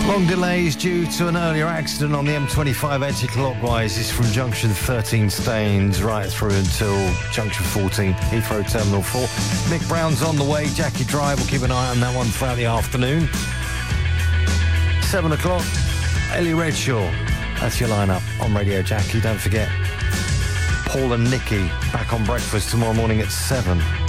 Long delays due to an earlier accident on the M25 anti-clockwise. This is from junction 13 Staines right through until junction 14 Heathrow Terminal 4. Mick Brown's on the way. Jackie Drive, we'll keep an eye on that one throughout the afternoon. 7 o'clock, Ellie Redshaw. That's your lineup on Radio Jackie. Don't forget, Paul and Nikki back on breakfast tomorrow morning at 7.